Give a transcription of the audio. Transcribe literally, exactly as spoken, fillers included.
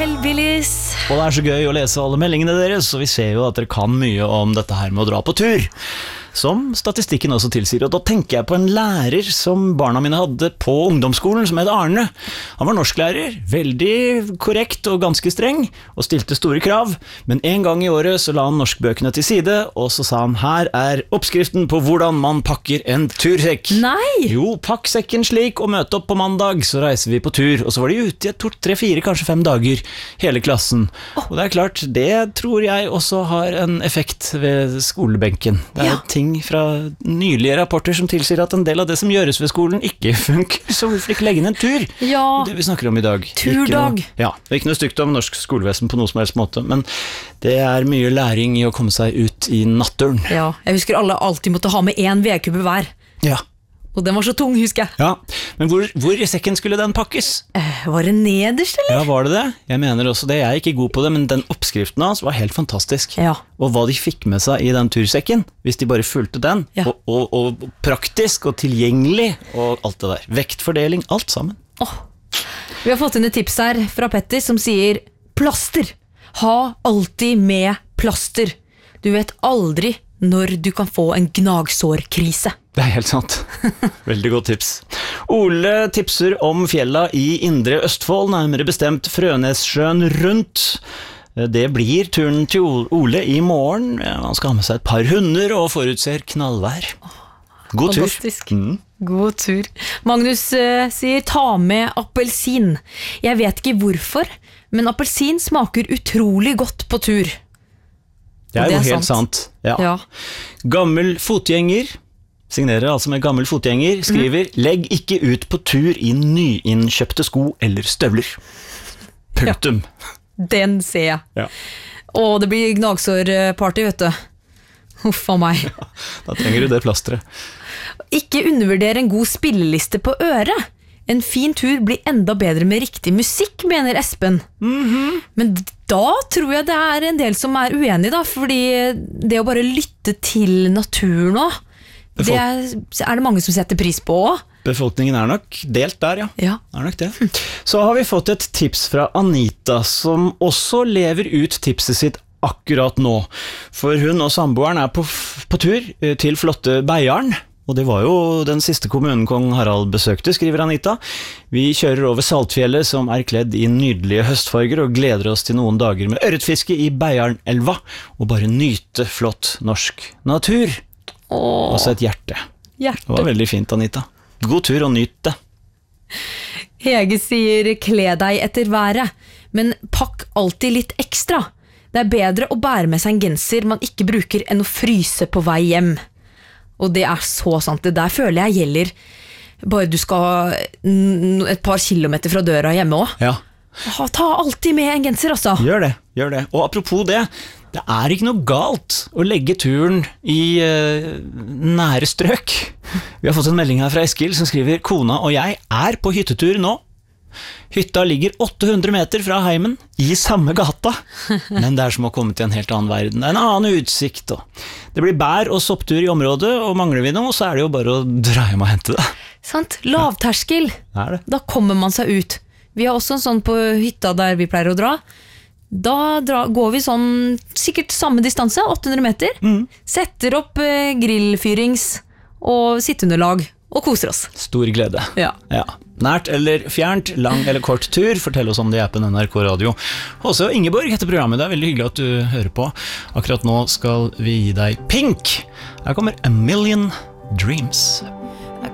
Hellbillies. Og det er så gøy å lese alle meldingene deres, så vi ser jo at dere kan mye om dette her med å dra på tur, som statistikken også tilsier. Og da tenker jeg på en lærer som barna mine hadde på ungdomsskolen, som het Arne. Han var norsklærer, veldig korrekt og ganske streng, og stilte store krav. Men en gang i året så la han norskbøkene til side, og så sa han, her er oppskriften på hvordan man pakker en tursekk. Nei! Jo, pakk sekken slik, og møte opp på mandag, så reiser vi på tur. Og så var de ute i to, tre, fire, kanskje fem dager, hele klassen. Oh. Og det er klart, det tror jeg også har en effekt ved skolebenken. Det er Ja. ting fra nylige rapporter som tilsier at en del av det som gjøres ved skolen ikke funker, så hvorfor ikke legge inn en tur? Ja. Det vi snakker om i dag. Turdag. Ikke noe, ja, det er ikke noe stygt om norsk skolevesen på noe som helst måte, men det er mye læring i å komme seg ut i naturen. Ja, jeg husker alle alltid måtte ha med en vedkubbe hver. Ja. Og den var så tung, husker jeg. Ja, men hvor, hvor i sekken skulle den pakkes? Eh, Var det nederst, eller? Ja, var det det? Jeg mener også det, jeg er ikke god på det, men den oppskriften hans var helt fantastisk. Ja. Og hva de fikk med seg i den tursekken, hvis de bare fulgte den, Ja. og, og, og praktisk og tilgjengelig, og alt det der. Vektfordeling, alt sammen. Åh. Vi har fått inn et tips her fra Petter som sier plaster. Ha alltid med plaster. Du vet aldri når du kan få en gnagsårkrise. Det er helt sant. Veldig godt tips. Ole tipser om fjella i Indre Østfold, nærmere bestemt Frønessjøen rundt. Det blir turen til Ole i morgen. Han skal ha med seg et par hunder og forutser knallvær. God tur. Fantastisk. Mm. God tur. Magnus eh, sier ta med appelsin. Jeg vet ikke hvorfor, men appelsin smaker utrolig godt på tur. Det er Det jo er helt sant. sant. Ja. Ja. Gammel fotgjenger, signerer altså med gammel fotgjenger, skriver legg ikke ut på tur i nyinnkjøpte sko eller støvler. Punktum. Den ser jeg. Ja. Og det blir gnagsårparty, vet du. Huff a meg. Da trenger du det plasteret. Ikke undervurder en god spilleliste på øret. En fin tur blir enda bedre med riktig musikk, mener Espen. Mhm. Men da tror jeg det er en del som er uenig, da, fordi det å bare lytte til naturen nå, det er, er det mange som setter pris på også. Befolkningen er nok delt der, ja. Ja. Er nok det. Så har vi fått et tips fra Anita, som også lever ut tipset sitt akkurat nå. For hun og samboeren er på, på tur til flotte Beiarn. Og det var jo den siste kommunen kong Harald besøkte, skriver Anita. Vi kjører over Saltfjellet, som er kledd i nydelige høstfarger, og gleder oss til noen dager med ørretfiske i Beiarnelva, og bare nyte flott norsk natur. Åh, Også et hjerte. Det hjerte. var veldig fint, Anita. God tur og nyt det. Hege sier kle deg etter været, men pakk alltid litt ekstra. Det er bedre å bære med seg en genser man ikke bruker enn å fryse på vei hjem. Og det er så sant, det der føler jeg gjelder bare du skal n- et par kilometer fra døra hjemme også. Ja. Ha, ta alltid med en genser, altså. Gjør det, gjør det. Og apropos det, det er ikke noe galt å legge turen i uh, nære strøk. Vi har fått en melding her fra Eskil som skriver, kona og jeg er på hyttetur nå. Hytta ligger åtte hundre meter fra heimen, i samme gata. Men det er som å komme til en helt annen verden. Det er en annen utsikt. Og det blir bær og sopptur i området, og mangler vi noe, så er det jo bare å dra hjem og hente det. Sant? Lavterskel. Det er det. Da kommer man seg ut. Vi har også en sånn på hytta der vi pleier å dra. Da dra, går vi sånn, sikkert samme distanse, åtte hundre meter. Mm. Setter opp eh, grillfyrings og sitteunderlag og koser oss. Stor glede. Ja. Ja. Nært eller fjernt, lang eller kort tur, fortell oss om det i appen N R K Radio. Håse og Ingeborg heter programmet, det er veldig hyggelig at du hører på. Akkurat nå skal vi gi deg Pink. Her kommer A Million Dreams.